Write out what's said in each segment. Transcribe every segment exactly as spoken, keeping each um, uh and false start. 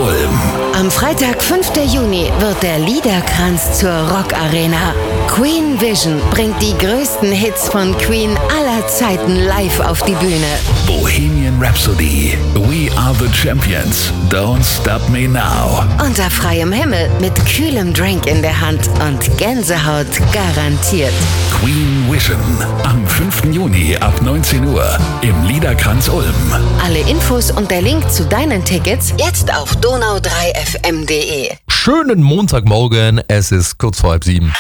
Ulm. Am Freitag, fünften Juni, wird der Liederkranz zur Rock-Arena. Queen Vision bringt die größten Hits von Queen aller Zeiten live auf die Bühne. Bohemian Rhapsody, We Are the Champions, Don't Stop Me Now. Unter freiem Himmel mit kühlem Drink in der Hand und Gänsehaut garantiert. Queen Vision am fünften Juni ab neunzehn Uhr im Liederkranz Ulm. Alle Infos und der Link zu deinen Tickets jetzt auf donau drei f m punkt d e. Schönen Montagmorgen, es ist kurz vor halb sieben.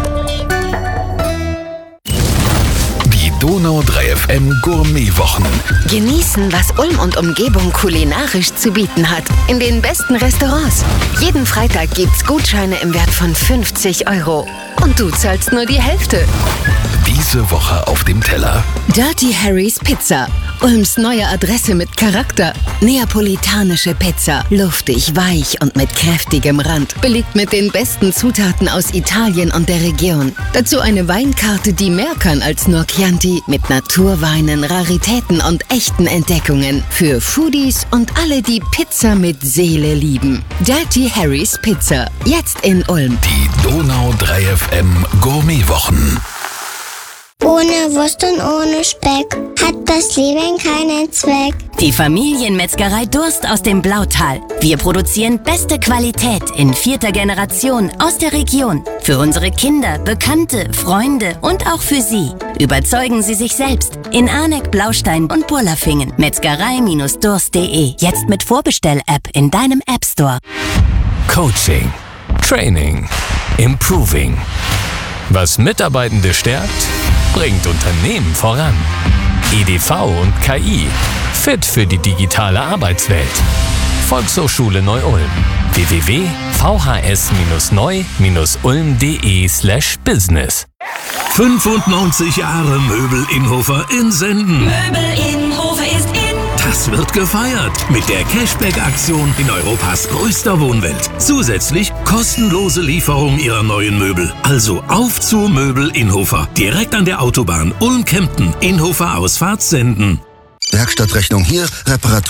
Die Donau drei F M Gourmetwochen. Genießen, was Ulm und Umgebung kulinarisch zu bieten hat. In den besten Restaurants. Jeden Freitag gibt's Gutscheine im Wert von fünfzig Euro. Und du zahlst nur die Hälfte. Diese Woche auf dem Teller. Dirty Harry's Pizza. Ulms neue Adresse mit Charakter. Neapolitanische Pizza. Luftig, weich und mit kräftigem Rand. Belegt mit den besten Zutaten aus Italien und der Region. Dazu eine Weinkarte, die mehr kann als nur Chianti. Mit Naturweinen, Raritäten und echten Entdeckungen. Für Foodies und alle, die Pizza mit Seele lieben. Dirty Harry's Pizza. Jetzt in Ulm. Die Donau drei F M Gourmetwochen. Ohne Wurst und ohne Speck hat das Leben keinen Zweck. Die Familienmetzgerei Durst aus dem Blautal. Wir produzieren beste Qualität in vierter Generation aus der Region. Für unsere Kinder, Bekannte, Freunde und auch für Sie. Überzeugen Sie sich selbst. In Arneck, Blaustein und Burlafingen. Metzgerei Durst punkt de. Jetzt mit Vorbestell-App in deinem App Store. Coaching, Training, Improving. Was Mitarbeitende stärkt, bringt Unternehmen voran. E D V und K I. Fit für die digitale Arbeitswelt. Volkshochschule Neu-Ulm. w w w punkt v h s neu ulm punkt de slash business. fünfundneunzig Jahre Möbel Inhofer in Senden. Möbel Innhofer ist in. Das wird gefeiert mit der Cashback-Aktion in Europas größter Wohnwelt. Zusätzlich kostenlose Lieferung Ihrer neuen Möbel. Also auf zu Möbel Inhofer. Direkt an der Autobahn Ulm-Kempten. Inhofer Ausfahrt Senden. Werkstattrechnung hier, Reparatur